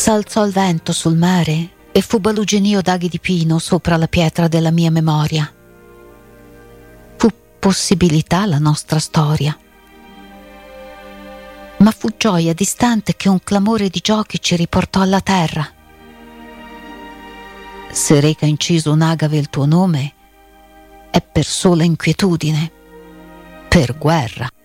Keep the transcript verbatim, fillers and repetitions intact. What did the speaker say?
S'alzò il vento sul mare e fu baluginio d'aghi di pino sopra la pietra della mia memoria. Fu possibilità la nostra storia. Ma fu gioia distante che un clamore di giochi ci riportò alla terra. Se reca inciso un'agave il tuo nome, è per sola inquietudine, per guerra.